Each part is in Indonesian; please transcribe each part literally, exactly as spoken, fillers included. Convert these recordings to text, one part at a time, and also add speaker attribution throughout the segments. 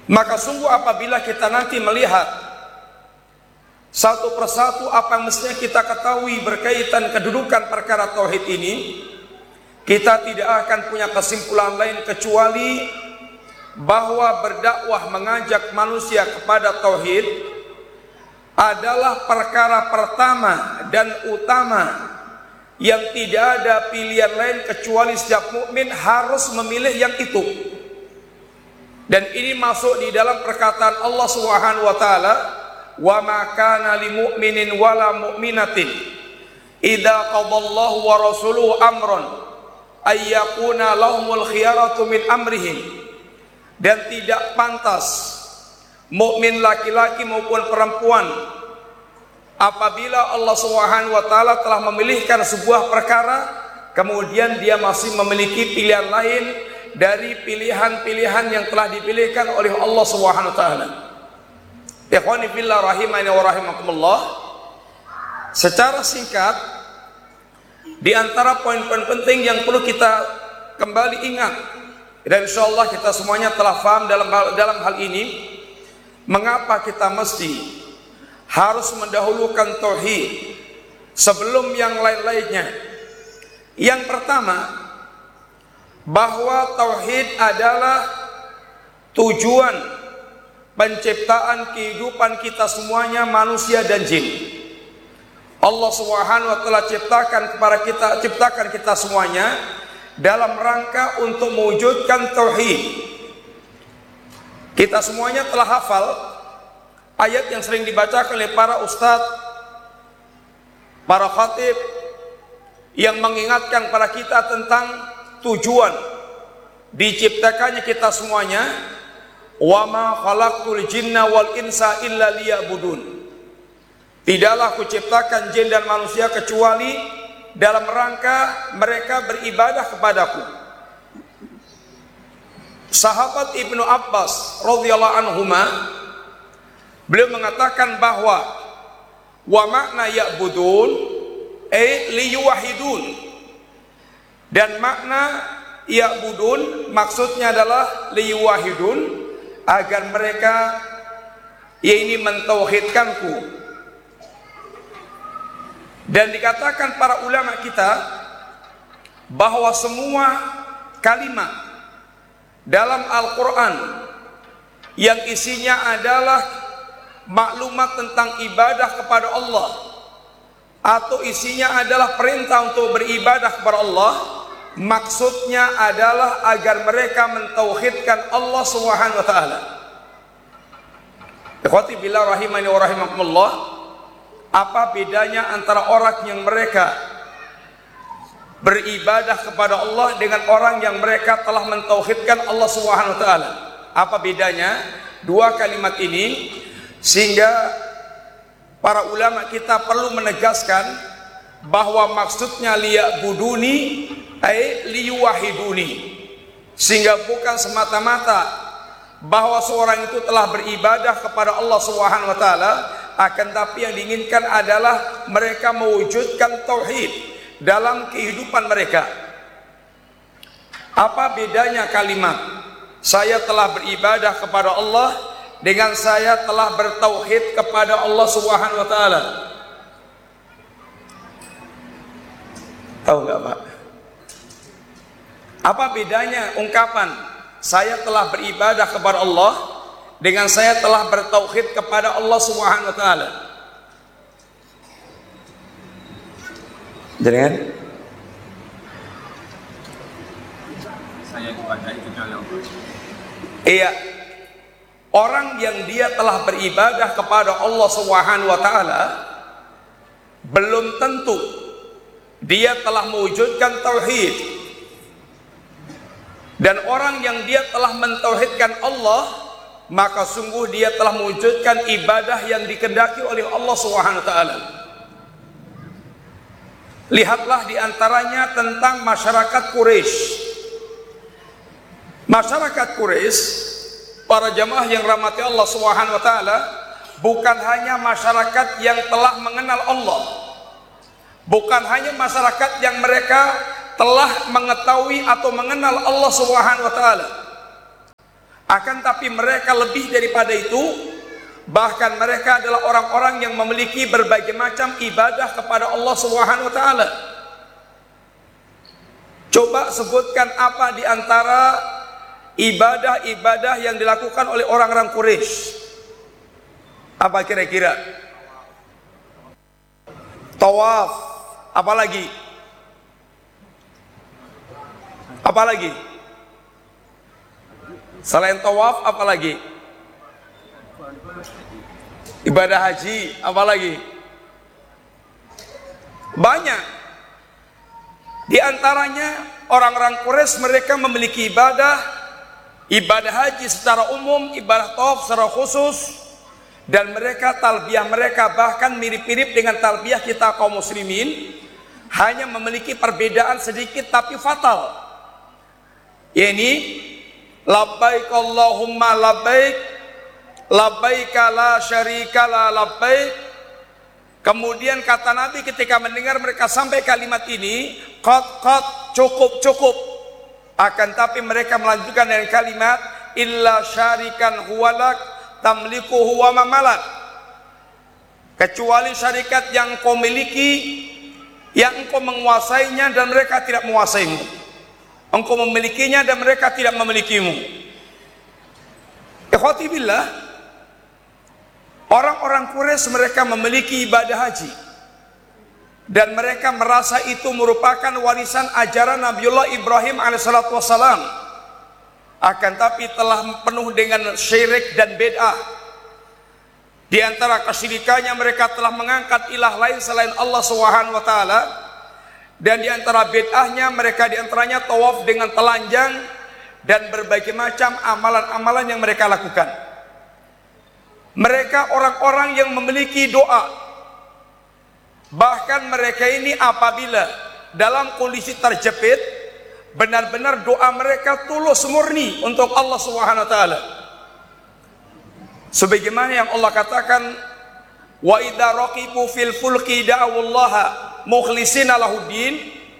Speaker 1: Maka sungguh apabila kita nanti melihat satu persatu apa yang mestinya kita ketahui berkaitan kedudukan perkara tauhid ini, kita tidak akan punya kesimpulan lain kecuali bahwa berdakwah mengajak manusia kepada tauhid adalah perkara pertama dan utama yang tidak ada pilihan lain kecuali setiap mukmin harus memilih yang itu. Dan ini masuk di dalam perkataan Allah Subhanahu wa taala, "Wa ma kana lil mu'minin wala mu'minatin idza qadallahu wa rasuluhu amran ay yakuna lahumul khiyaratu min amrihim." Dan tidak pantas mukmin laki-laki maupun perempuan apabila Allah Subhanahu wa taala telah memilihkan sebuah perkara kemudian dia masih memiliki pilihan lain dari pilihan-pilihan yang telah dipilihkan oleh Allah Subhanahu wa taala. Ikhwani fillah rahimani wa rahimakumullah. Secara singkat, di antara poin-poin penting yang perlu kita kembali ingat, dan insyaallah kita semuanya telah paham dalam hal, dalam hal ini, mengapa kita mesti harus mendahulukan tauhid sebelum yang lain-lainnya. Yang pertama, bahwa tauhid adalah tujuan penciptaan kehidupan kita semuanya, manusia dan jin. Allah Subhanahu wa taala ciptakan kepada kita, ciptakan kita semuanya dalam rangka untuk mewujudkan tauhid. Kita semuanya telah hafal ayat yang sering dibacakan oleh para ustadz, para khatib yang mengingatkan kepada kita tentang tujuan diciptakannya kita semuanya. Wa ma khalaqtul jinna wal insa illa liya'budun. Tidaklah aku ciptakan jin dan manusia kecuali dalam rangka mereka beribadah kepadaku. Sahabat Ibnu Abbas radhiyallahu anhuma, beliau mengatakan bahwa wa makna ya'budun ay liyuwahidun. Dan makna ya'budun maksudnya adalah liyuwahidun, agar mereka ya ini mentauhidkanku. Dan dikatakan para ulama kita bahwa semua kalimat dalam Al-Quran yang isinya adalah maklumat tentang ibadah kepada Allah atau isinya adalah perintah untuk beribadah kepada Allah, maksudnya adalah agar mereka mentauhidkan Allah Subhanahu wa taala. Ikhwati billah rahimani wa rahimakumullah, apa bedanya antara orang yang mereka beribadah kepada Allah dengan orang yang mereka telah mentauhidkan Allah Subhanahu wa taala? Apa bedanya dua kalimat ini? Sehingga para ulama kita perlu menegaskan bahwa maksudnya liya'buduni ay liyuwahiduni, sehingga bukan semata-mata bahwa seorang itu telah beribadah kepada Allah Subhanahu wa taala, akan tapi yang diinginkan adalah mereka mewujudkan tauhid dalam kehidupan mereka. Apa bedanya kalimat saya telah beribadah kepada Allah dengan saya telah bertauhid kepada Allah Subhanahu wa taala? Tahu nggak Pak? Apa bedanya ungkapan saya telah beribadah kepada Allah dengan saya telah bertauhid kepada Allah Subhanahu wa taala? Jangan saya ibadahi kepada Allah. Iya. Orang yang dia telah beribadah kepada Allah Subhanahu wa taala belum tentu dia telah mewujudkan tauhid. Dan orang yang dia telah mentauhidkan Allah, maka sungguh dia telah mewujudkan ibadah yang dikehendaki oleh Allah Subhanahu wa taala. Lihatlah diantaranya tentang masyarakat Quraisy. Masyarakat Quraisy, para jamaah yang rahmati Allah Subhanahu wa taala, bukan hanya masyarakat yang telah mengenal Allah, bukan hanya masyarakat yang mereka telah mengetahui atau mengenal Allah Subhanahu wa taala, Akan tapi mereka lebih daripada itu, bahkan mereka adalah orang-orang yang memiliki berbagai macam ibadah kepada Allah Subhanahu wa taala. Coba sebutkan apa di antara ibadah-ibadah yang dilakukan oleh orang-orang Quraisy. Apa kira-kira? Tawaf, apa lagi? Apa lagi? Selain tawaf, apa lagi? Ibadah haji, apa lagi? Banyak. Di antaranya orang-orang Quraisy mereka memiliki ibadah ibadah haji secara umum, ibadah tawaf secara khusus, dan mereka talbiyah mereka bahkan mirip-mirip dengan talbiyah kita kaum muslimin, hanya memiliki perbedaan sedikit tapi fatal. Ini labbaik Allahumma labbaik, labbaik la syarika la labbaik. Kemudian kata Nabi ketika mendengar mereka sampai kalimat ini, qad qad, cukup cukup. Akan tapi mereka melanjutkan dengan kalimat illa syarikan huwalak tamliku huwa mamalak. Kecuali syarikat yang kau miliki, yang engkau menguasainya dan mereka tidak menguasaimu. Engkau memilikinya dan mereka tidak memilikimu. Ikhwati billah, orang-orang Quraisy mereka memiliki ibadah haji, dan mereka merasa itu merupakan warisan ajaran Nabiullah Ibrahim alaihissalatu wassalam. Akan tapi telah penuh dengan syirik dan bid'ah. Di antara kesyirikannya mereka telah mengangkat ilah lain selain Allah Subhanahu wa taala. Dan di antara bid'ahnya mereka di antaranya tawaf dengan telanjang dan berbagai macam amalan-amalan yang mereka lakukan. Mereka orang-orang yang memiliki doa. Bahkan mereka ini apabila dalam kondisi terjepit, benar-benar doa mereka tulus murni untuk Allah Subhanahu wa taala. Sebagaimana yang Allah katakan, wa idza raqibu fil fulki da'awallaha mukhlishina lahuddin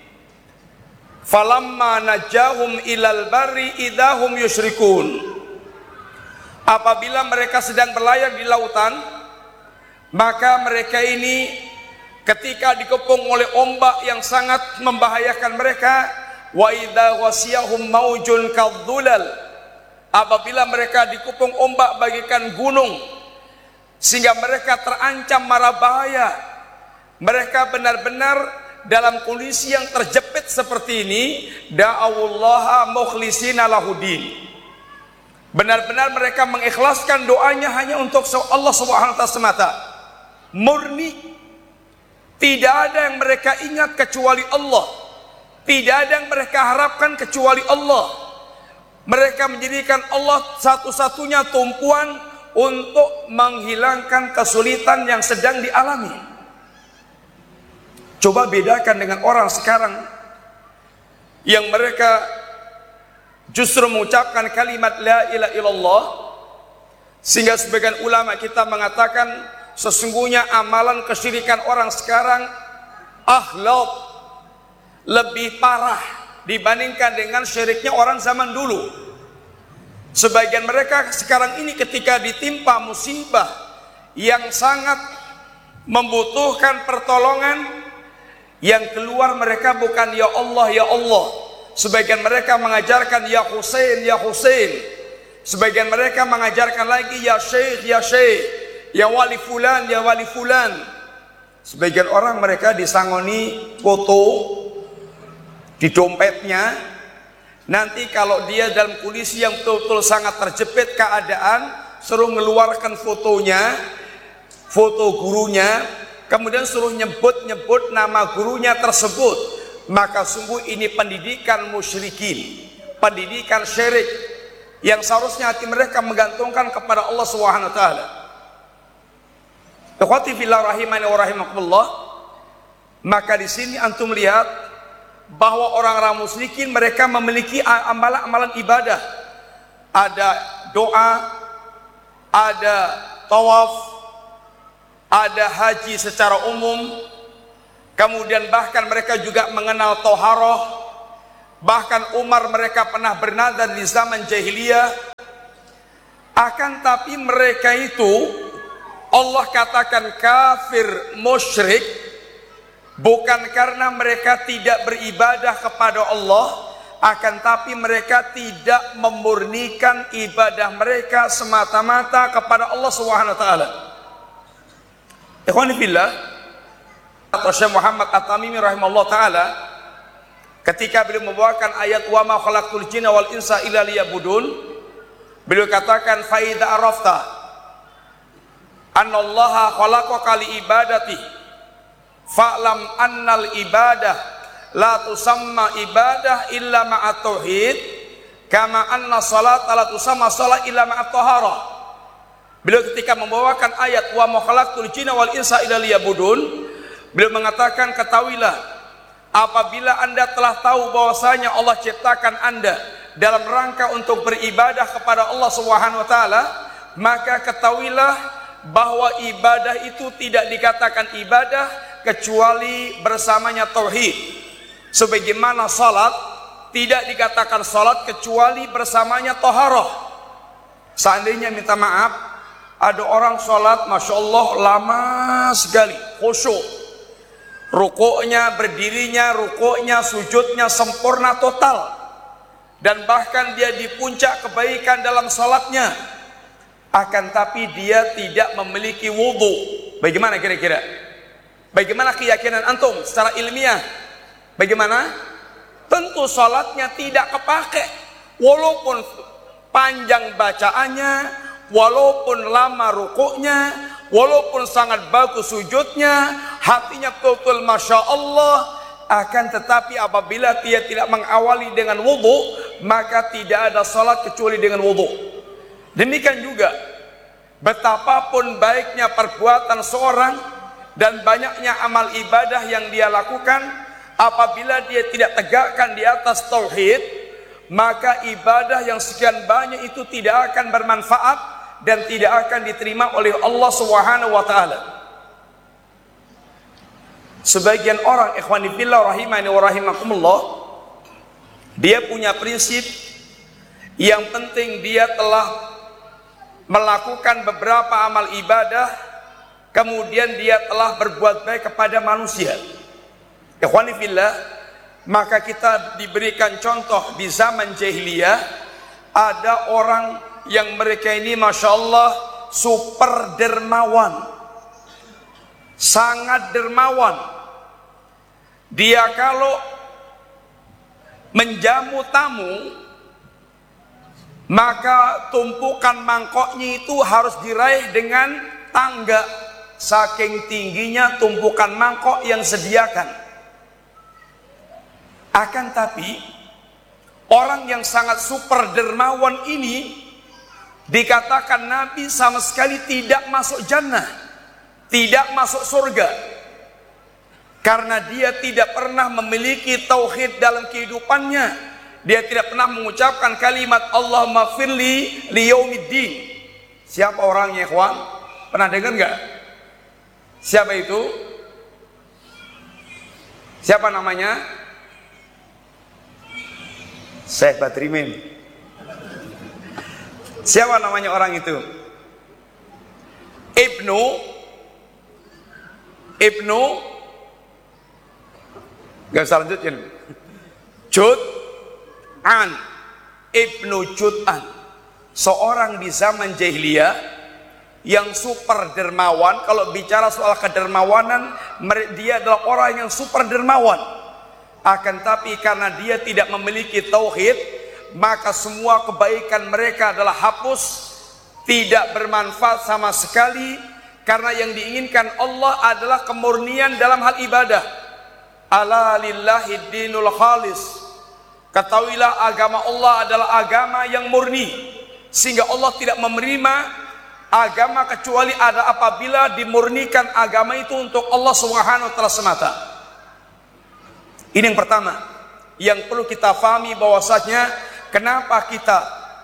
Speaker 1: falamma najahum ilal barri idahum yusyrikun. Apabila mereka sedang berlayar di lautan, maka mereka ini ketika dikepung oleh ombak yang sangat membahayakan mereka, wa idza wasiyahum maujun kadzulal, apabila mereka dikepung ombak bagaikan gunung sehingga mereka terancam mara bahaya, mereka benar-benar dalam kondisi yang terjepit seperti ini, da'awullaha mukhlishina lahuddin. Benar-benar mereka mengikhlaskan doanya hanya untuk Allah Subhanahu wa taala semata. Murni. Tidak ada yang mereka ingat kecuali Allah. Tidak ada yang mereka harapkan kecuali Allah. Mereka menjadikan Allah satu-satunya tumpuan untuk menghilangkan kesulitan yang sedang dialami. Coba bedakan dengan orang sekarang yang mereka justru mengucapkan kalimat la ilaha illallah, sehingga sebagian ulama kita mengatakan sesungguhnya amalan kesyirikan orang sekarang akhlak lebih parah dibandingkan dengan syiriknya orang zaman dulu. Sebagian mereka sekarang ini ketika ditimpa musibah yang sangat membutuhkan pertolongan, yang keluar mereka bukan ya Allah ya Allah. Sebagian mereka mengajarkan ya Husain ya Husain. Sebagian mereka mengajarkan lagi ya Syekh ya Syekh, ya wali fulan ya wali fulan. Sebagian orang mereka disangoni foto di dompetnya. Nanti kalau dia dalam kondisi yang betul-betul sangat terjepit keadaan, suruh mengeluarkan fotonya, foto gurunya, kemudian suruh nyebut-nyebut nama gurunya tersebut. Maka sungguh ini pendidikan musyrikin, pendidikan syirik yang seharusnya hati mereka menggantungkan kepada Allah Subhanahu wa taala. Ikhwati fillah rahimani wa rahimakumullah. Maka di sini antum lihat bahwa orang-orang musyrikin mereka memiliki amalan-amalan ibadah. Ada doa, ada tawaf, ada haji secara umum. Kemudian bahkan mereka juga mengenal toharoh. Bahkan Umar mereka pernah bernazar di zaman jahiliyah Akan tapi mereka itu Allah katakan kafir musyrik bukan karena mereka tidak beribadah kepada Allah, akan tapi mereka tidak memurnikan ibadah mereka semata-mata kepada Allah Subhanahu wa taala. Ikhwani fillah, Syekh Muhammad At-Tamimi rahimahullah taala ketika beliau membawakan ayat wa ma khalaqtul jinna wal insa illa liya'budun, beliau katakan fa idza arafta annallaha khalaqaka li ibadati fa'lam annal ibadah la tusamma ibadah illa ma'at tauhid kama anna salat la tusamma salat illa ma'at taharah. Beliau ketika membawakan ayat wa ma khalaqtul jinna wal insa illa liya'budun, beliau mengatakan ketahuilah apabila Anda telah tahu bahwasanya Allah ciptakan Anda dalam rangka untuk beribadah kepada Allah Subhanahu wa taala, maka ketahuilah bahwa ibadah itu tidak dikatakan ibadah kecuali bersamanya tauhid. Sebagaimana salat tidak dikatakan salat kecuali bersamanya taharah. Seandainya minta maaf ada orang salat Masya Allah lama sekali, khusyuk, rukuknya, berdirinya, rukuknya, sujudnya sempurna total, dan bahkan dia di puncak kebaikan dalam salatnya, akan tapi dia tidak memiliki wudu. Bagaimana kira-kira? Bagaimana keyakinan antum secara ilmiah? Bagaimana? Tentu salatnya tidak kepake, walaupun panjang bacaannya, walaupun lama rukuknya, walaupun sangat bagus sujudnya, hatinya betul-betul Masya Allah, akan tetapi apabila dia tidak mengawali dengan wudu, maka tidak ada salat kecuali dengan wudu. Demikian juga betapapun baiknya perbuatan seorang dan banyaknya amal ibadah yang dia lakukan, apabila dia tidak tegakkan di atas tauhid, maka ibadah yang sekian banyak itu tidak akan bermanfaat dan tidak akan diterima oleh Allah Subhanahu wa taala. Sebagian orang, ikhwani fillah rahimani wa rahimakumullah, dia punya prinsip yang penting dia telah melakukan beberapa amal ibadah, kemudian dia telah berbuat baik kepada manusia. Ikhwani fillah, maka kita diberikan contoh di zaman jahiliyah, ada orang yang mereka ini Masya Allah super dermawan, sangat dermawan. Dia kalau menjamu tamu, maka tumpukan mangkoknya itu harus diraih dengan tangga, saking tingginya tumpukan mangkok yang sediakan. Akan tapi orang yang sangat super dermawan ini dikatakan Nabi sama sekali tidak masuk jannah, tidak masuk surga, karena dia tidak pernah memiliki tauhid dalam kehidupannya. Dia tidak pernah mengucapkan kalimat Allahumma firli liyaumiddin. Siapa orangnya, ikhwan? Pernah dengar enggak? Siapa itu? Siapa namanya? Syekh Batrimin. Siapa namanya orang itu? Ibnu Ibnu Gak usah lanjutin. Jud'an, Ibnu Jud'an, seorang di zaman jahiliyah yang super dermawan. Kalau bicara soal kedermawanan, dia adalah orang yang super dermawan. Akan tapi karena dia tidak memiliki tauhid, maka semua kebaikan mereka adalah hapus, tidak bermanfaat sama sekali. Karena yang diinginkan Allah adalah kemurnian dalam hal ibadah. Ala lillahi dinul khalis. Ketahuilah agama Allah adalah agama yang murni, sehingga Allah tidak menerima agama kecuali ada apabila dimurnikan agama itu untuk Allah Subhanahu wa taala semata. Ini yang pertama yang perlu kita fahami, bahwasanya kenapa kita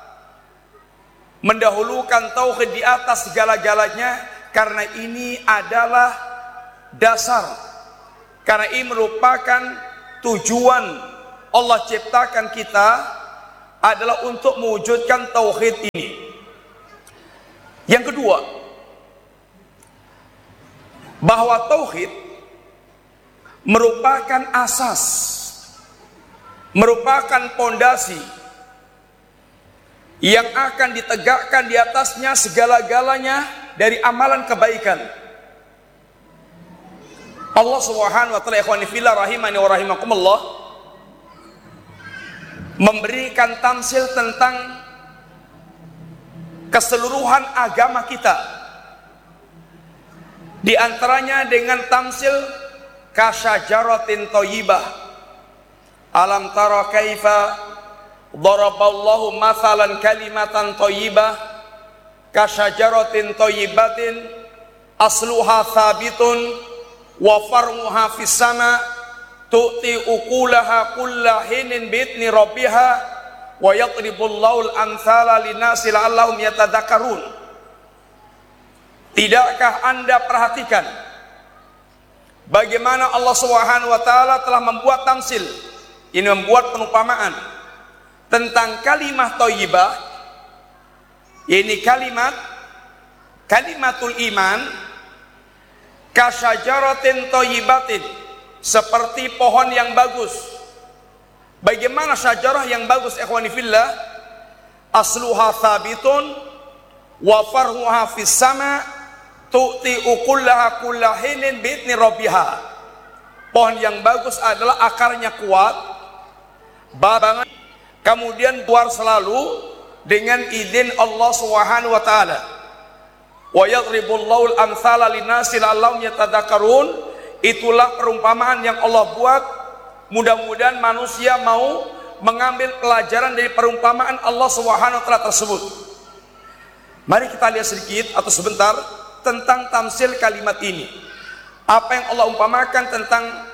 Speaker 1: mendahulukan tauhid di atas segala-galanya, karena ini adalah dasar. Karena ini merupakan tujuan Allah ciptakan kita adalah untuk mewujudkan tauhid ini. Yang kedua, bahwa tauhid merupakan asas, merupakan pondasi yang akan ditegakkan di atasnya segala-galanya dari amalan kebaikan. Allah Subhanahu wa taala, ikhwani fillah rahimani wa rahimakumullah, memberikan tamsil tentang keseluruhan agama kita, di antaranya dengan tamsil kasyajaratin thayyibah. Alam tara kaifa daraballahu mathalan kalimatan thayyibah kasyajaratin thayyibatin asluha thabitun wa far'uha fis sama tu'ti ukulaha kullahinin bi'idni rabbiha wa yadribullahu al-amthala linnasi la'allahum yatadakkarun. Tidakkah Anda perhatikan bagaimana Allah Subhanahu wa taala telah membuat tamsil, ini membuat perumpamaan tentang kalimat thayyibah, ini kalimat kalimatul iman, kasyajaratin thayyibatin, seperti pohon yang bagus. Bagaimana syajarah yang bagus, ikhwani fillah? Asluha thabitun wa farhuha fis sama tu'ti ukullaha kullahinin bi'idni rabbiha. Pohon yang bagus adalah akarnya kuat, babangan, kemudian buah selalu dengan izin Allah Subhanahu wa taala. Wa yadribullahu al-amthala linnasi la'allahum yatadakkarun. Itulah perumpamaan yang Allah buat. Mudah-mudahan manusia mau mengambil pelajaran dari perumpamaan Allah Subhanahu wa taala tersebut. Mari kita lihat sedikit atau sebentar tentang tamsil kalimat ini. Apa yang Allah umpamakan tentang